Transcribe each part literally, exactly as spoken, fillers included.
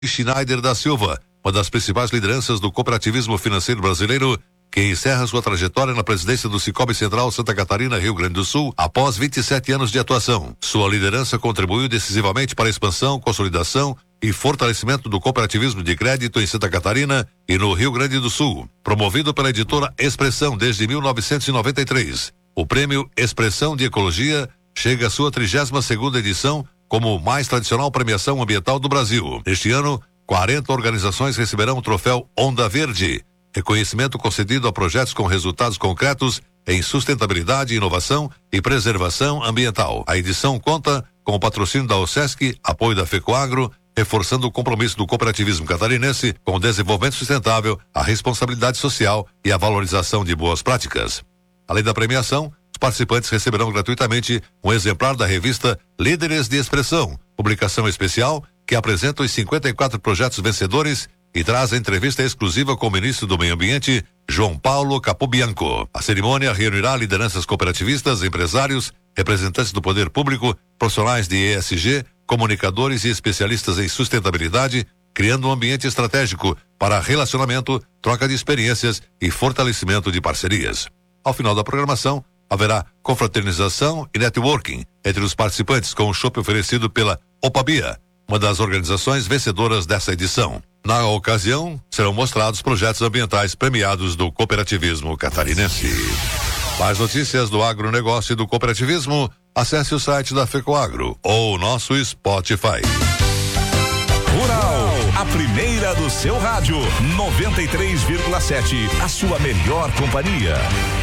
Schneider da Silva, uma das principais lideranças do cooperativismo financeiro brasileiro, que encerra sua trajetória na presidência do Cicobi Central Santa Catarina, Rio Grande do Sul, após vinte e sete anos de atuação. Sua liderança contribuiu decisivamente para a expansão, consolidação e fortalecimento do cooperativismo de crédito em Santa Catarina e no Rio Grande do Sul. Promovido pela editora Expressão desde mil novecentos e noventa e três, o prêmio Expressão de Ecologia chega à sua trigésima segunda edição como mais tradicional premiação ambiental do Brasil. Este ano, quarenta organizações receberão o troféu Onda Verde, reconhecimento concedido a projetos com resultados concretos em sustentabilidade, inovação e preservação ambiental. A edição conta com o patrocínio da OSESC, apoio da FECOAGRO, reforçando o compromisso do cooperativismo catarinense com o desenvolvimento sustentável, a responsabilidade social e a valorização de boas práticas. Além da premiação, os participantes receberão gratuitamente um exemplar da revista Líderes de Expressão, publicação especial que apresenta os cinquenta e quatro projetos vencedores e traz a entrevista exclusiva com o ministro do Meio Ambiente, João Paulo Capobianco. A cerimônia reunirá lideranças cooperativistas, empresários, representantes do poder público, profissionais de E S G, comunicadores e especialistas em sustentabilidade, criando um ambiente estratégico para relacionamento, troca de experiências e fortalecimento de parcerias. Ao final da programação, haverá confraternização e networking entre os participantes com o chopp oferecido pela Opabia, uma das organizações vencedoras dessa edição. Na ocasião, serão mostrados projetos ambientais premiados do cooperativismo catarinense. Mais notícias do agronegócio e do cooperativismo, acesse o site da FECOAGRO ou o nosso Spotify. Rural, a primeira do seu rádio, noventa e três vírgula sete, a sua melhor companhia.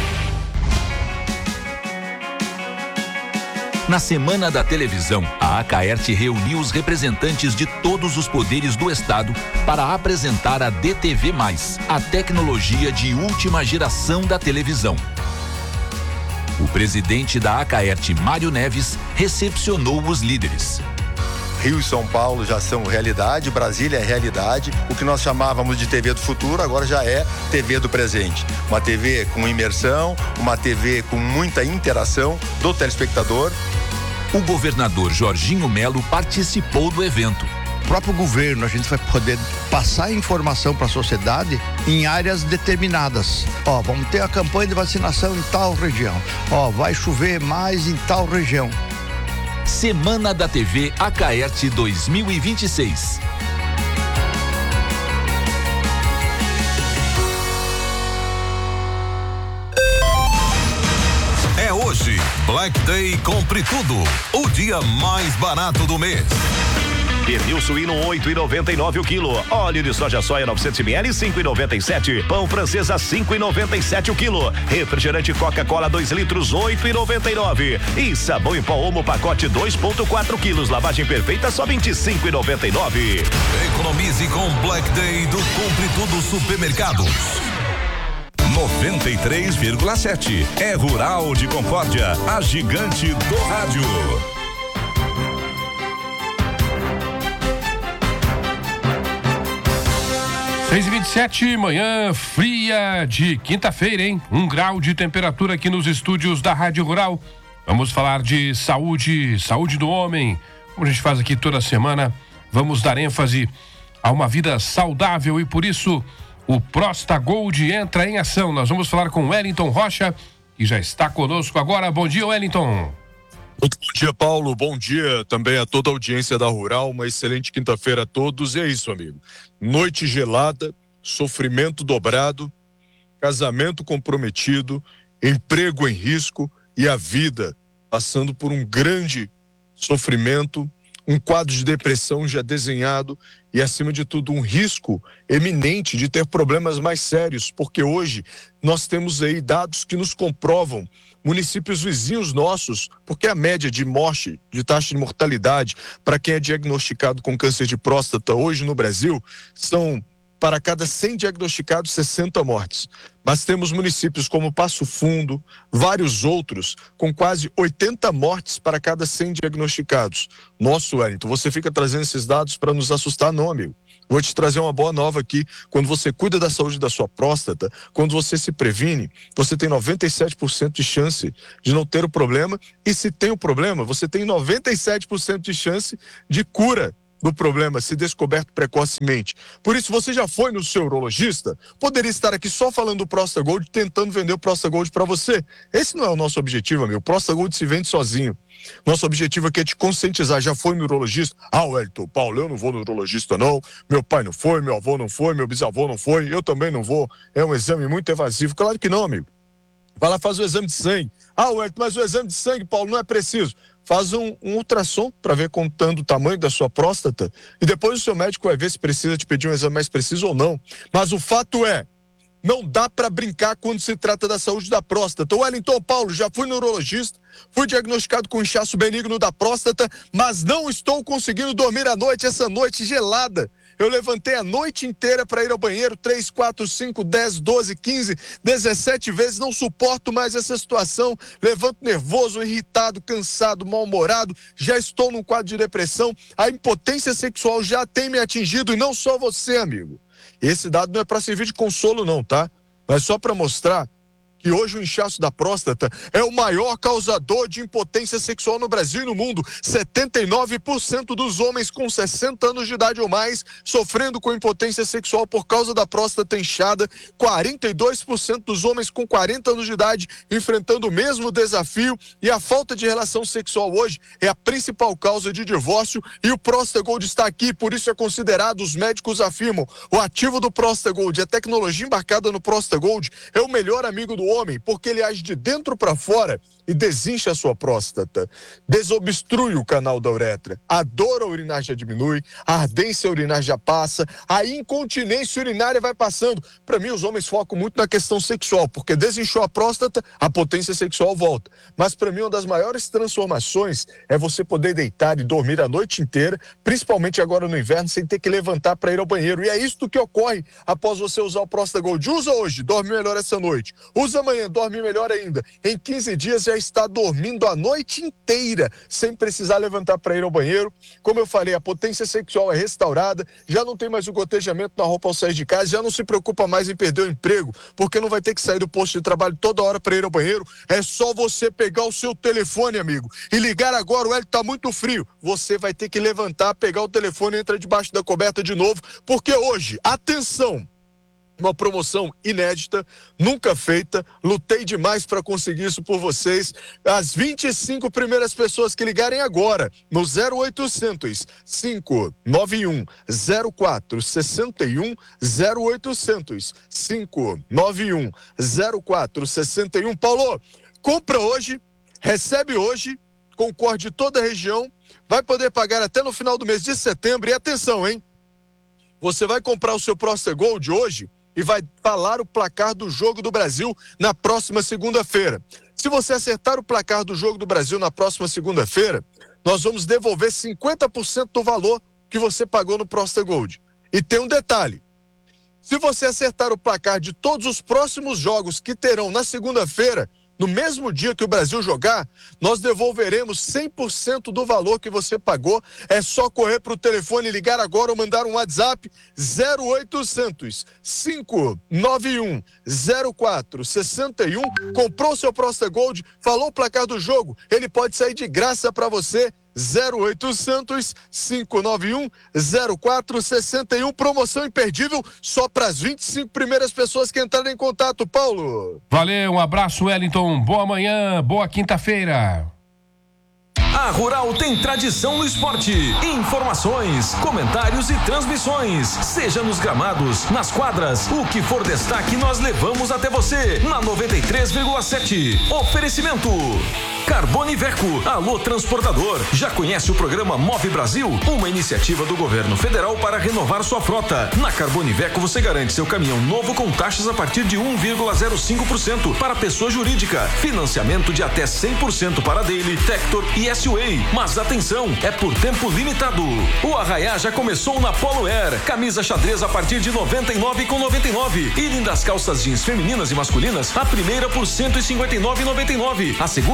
Na Semana da Televisão, a Acaerte reuniu os representantes de todos os poderes do Estado para apresentar a D T V mais, a tecnologia de última geração da televisão. O presidente da Acaerte, Mário Neves, recepcionou os líderes. Rio e São Paulo já são realidade, Brasília é realidade. O que nós chamávamos de T V do futuro agora já é T V do presente. Uma T V com imersão, uma T V com muita interação do telespectador. O governador Jorginho Melo participou do evento. O próprio governo, a gente vai poder passar informação para a sociedade em áreas determinadas. Ó, vamos ter a campanha de vacinação em tal região. Ó, vai chover mais em tal região. Semana da T V Acaerte dois mil e vinte e seis. É hoje, Black Day Compre Tudo, o dia mais barato do mês. Pernil suíno oito e noventa e nove o quilo. Óleo de soja soia novecentos mililitros cinco e noventa e sete. Pão francesa cinco e noventa e sete o quilo. Refrigerante Coca-Cola dois litros oito e noventa e nove. E sabão em pó Omo pacote dois ponto quatro quilos. Lavagem perfeita só vinte e cinco e noventa e nove. Economize com Black Day do Compre Tudo Supermercados. noventa e três vírgula sete. É Rural de Concórdia, a gigante do rádio. seis e vinte e sete, manhã fria de quinta-feira, hein? Um grau de temperatura aqui nos estúdios da Rádio Rural. Vamos falar de saúde, saúde do homem. Como a gente faz aqui toda semana, vamos dar ênfase a uma vida saudável e por isso o Prosta Gold entra em ação. Nós vamos falar com Wellington Rocha, que já está conosco agora. Bom dia, Wellington. Muito bom dia, Paulo. Bom dia também a toda a audiência da Rural. Uma excelente quinta-feira a todos. E é isso, amigo. Noite gelada, sofrimento dobrado, casamento comprometido, emprego em risco e a vida passando por um grande sofrimento, um quadro de depressão já desenhado e, acima de tudo, um risco eminente de ter problemas mais sérios, porque hoje nós temos aí dados que nos comprovam municípios vizinhos nossos, porque a média de morte, de taxa de mortalidade para quem é diagnosticado com câncer de próstata hoje no Brasil, são para cada cem diagnosticados, sessenta mortes. Mas temos municípios como Passo Fundo, vários outros, com quase oitenta mortes para cada cem diagnosticados. Nossa, Wellington, você fica trazendo esses dados para nos assustar, não, amigo. Vou te trazer uma boa nova aqui. Quando você cuida da saúde da sua próstata, quando você se previne, você tem noventa e sete por cento de chance de não ter o problema. E se tem o problema, você tem noventa e sete por cento de chance de cura do problema se descoberto precocemente. Por isso, você já foi no seu urologista? Poderia estar aqui só falando do ProstaGold, tentando vender o ProstaGold para você. Esse não é o nosso objetivo, amigo. O ProstaGold se vende sozinho. Nosso objetivo aqui é te conscientizar. Já foi no urologista? Ah, Wellington, Paulo, eu não vou no urologista não. Meu pai não foi, meu avô não foi, meu bisavô não foi, eu também não vou. É um exame muito evasivo. Claro que não, amigo. Vai lá, faz o exame de sangue. Ah, Wellington, mas o exame de sangue, Paulo, não é preciso. Faz um, um ultrassom para ver contando o tamanho da sua próstata e depois o seu médico vai ver se precisa te pedir um exame mais preciso ou não. Mas o fato é, não dá para brincar quando se trata da saúde da próstata. O Wellington, Paulo, já fui no urologista, fui diagnosticado com inchaço benigno da próstata, mas não estou conseguindo dormir à noite, essa noite gelada. Eu levantei a noite inteira para ir ao banheiro, três, quatro, cinco, dez, doze, quinze, dezessete vezes, não suporto mais essa situação, levanto nervoso, irritado, cansado, mal-humorado, já estou num quadro de depressão, a impotência sexual já tem me atingido e não só você, amigo. Esse dado não é para servir de consolo não, tá? Mas só para mostrar que hoje o inchaço da próstata é o maior causador de impotência sexual no Brasil e no mundo. setenta e nove por cento dos homens com sessenta anos de idade ou mais sofrendo com impotência sexual por causa da próstata inchada. quarenta e dois por cento dos homens com quarenta anos de idade enfrentando o mesmo desafio. E a falta de relação sexual hoje é a principal causa de divórcio. E o ProstaGold está aqui, por isso é considerado, os médicos afirmam, o ativo do ProstaGold, a tecnologia embarcada no ProstaGold é o melhor amigo do homem, porque ele age de dentro para fora e desincha a sua próstata, desobstrui o canal da uretra, a dor ao urinar já diminui, a ardência urinar já passa, a incontinência urinária vai passando. Para mim, os homens focam muito na questão sexual, porque desinchou a próstata, a potência sexual volta. Mas para mim, uma das maiores transformações é você poder deitar e dormir a noite inteira, principalmente agora no inverno, sem ter que levantar para ir ao banheiro. E é isso que ocorre após você usar o ProstaGold. Usa hoje, dorme melhor essa noite. Usa amanhã, dorme melhor ainda. Em quinze dias já está dormindo a noite inteira, sem precisar levantar para ir ao banheiro. Como eu falei, a potência sexual é restaurada, já não tem mais o gotejamento na roupa ao sair de casa, já não se preocupa mais em perder o emprego, porque não vai ter que sair do posto de trabalho toda hora para ir ao banheiro. É só você pegar o seu telefone, amigo, e ligar agora. O Hélio tá muito frio. Você vai ter que levantar, pegar o telefone e entrar debaixo da coberta de novo, porque hoje, atenção, uma promoção inédita, nunca feita, lutei demais para conseguir isso por vocês. As vinte e cinco primeiras pessoas que ligarem agora no zero oitocentos, cinco nove um, zero quatro seis um, zero oitocentos, cinco nove um, zero quatro seis um. Paulo, compra hoje, recebe hoje, concorde toda a região, vai poder pagar até no final do mês de setembro. E atenção, hein? Você vai comprar o seu ProstaGold hoje e vai falar o placar do Jogo do Brasil na próxima segunda-feira. Se você acertar o placar do Jogo do Brasil na próxima segunda-feira, nós vamos devolver cinquenta por cento do valor que você pagou no ProstaGold. E tem um detalhe: se você acertar o placar de todos os próximos jogos que terão na segunda-feira, no mesmo dia que o Brasil jogar, nós devolveremos cem por cento do valor que você pagou. É só correr para o telefone, ligar agora ou mandar um WhatsApp zero oitocentos, cinco nove um, zero quatro seis um. Comprou seu ProstaGold, falou o placar do jogo, ele pode sair de graça para você. zero oitocentos, cinco nove um, zero quatro seis um. Promoção imperdível só para as vinte e cinco primeiras pessoas que entrarem em contato. Paulo. Valeu, um abraço, Wellington. Boa manhã, boa quinta-feira. A Rural tem tradição no esporte. Informações, comentários e transmissões. Seja nos gramados, nas quadras, o que for destaque nós levamos até você. Na noventa e três vírgula sete. Oferecimento Carboniveco. Alô transportador. Já conhece o programa Move Brasil? Uma iniciativa do governo federal para renovar sua frota. Na Carboniveco você garante seu caminhão novo com taxas a partir de um vírgula zero cinco por cento para pessoa jurídica. Financiamento de até cem por cento para Daily, Tector e S U A. Mas atenção, é por tempo limitado. O arraiá já começou na Polo Air. Camisa xadrez a partir de noventa e nove reais e noventa e nove centavos. E lindas calças jeans femininas e masculinas, a primeira por cento e cinquenta e nove reais e noventa e nove centavos. A segunda só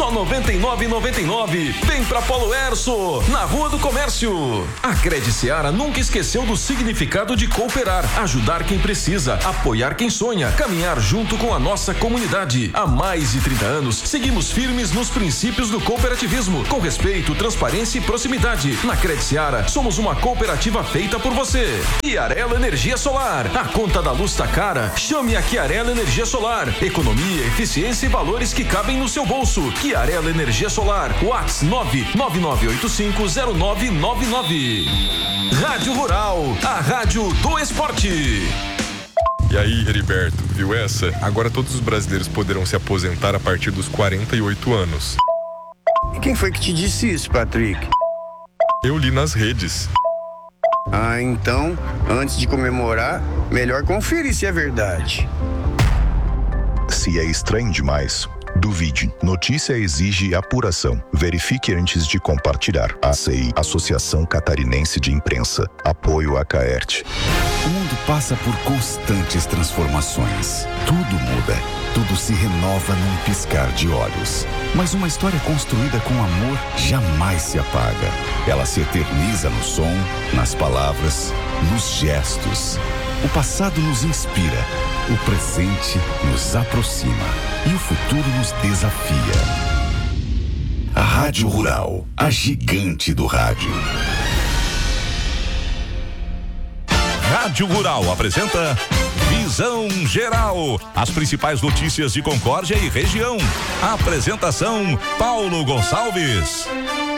só noventa e nove reais e noventa e nove centavos. Vem pra Polo Erso, na Rua do Comércio. A Cred Seara nunca esqueceu do significado de cooperar, ajudar quem precisa, apoiar quem sonha, caminhar junto com a nossa comunidade. Há mais de trinta anos, seguimos firmes nos princípios do cooperativismo, com respeito, transparência e proximidade. Na Cred Seara, somos uma cooperativa feita por você. Chiarello Energia Solar. A conta da luz tá cara? Chame a Chiarello Energia Solar. Economia, eficiência e valores que cabem no seu bolso. Chiarello Energia Solar. WhatsApp nove nove nove oito cinco zero nove nove nove. Rádio Rural, a rádio do esporte. E aí, Heriberto, viu essa? Agora todos os brasileiros poderão se aposentar a partir dos quarenta e oito anos. E quem foi que te disse isso, Patrick? Eu li nas redes. Ah, então, antes de comemorar, melhor conferir se é verdade. Se é estranho demais, duvide. Notícia exige apuração. Verifique antes de compartilhar. A C I, Associação Catarinense de Imprensa. Apoio a Caert. O mundo passa por constantes transformações. Tudo muda. Tudo se renova num piscar de olhos. Mas uma história construída com amor jamais se apaga. Ela se eterniza no som, nas palavras, nos gestos. O passado nos inspira. O presente nos aproxima. E o futuro nos desafia. A Rádio Rural, a gigante do rádio. Rádio Rural apresenta Visão Geral. As principais notícias de Concórdia e região. Apresentação Paulo Gonçalves.